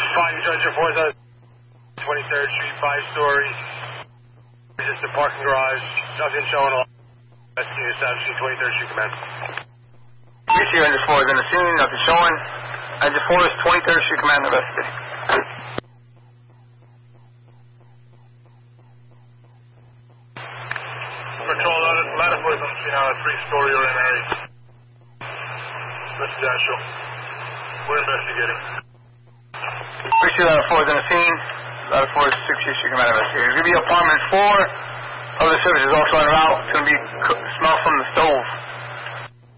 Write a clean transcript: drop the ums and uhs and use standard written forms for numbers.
Fine, you charge your 4th 23rd Street, 5 stories. Just a parking garage. Nothing showing up. Investigator establishing 23rd Street, command. BC Ranger 4 is in the scene, nothing showing. Ranger 4 is 23rd Street, command investigating. Control, ladder for them, seen a 3-story urinary. Residential. We're investigating. BC Ladder 4 is in the scene. Ladder 4 is 60th Street, command investigating. It's going to be apartment 4. Other services also on route. It's going to be smell from the stove.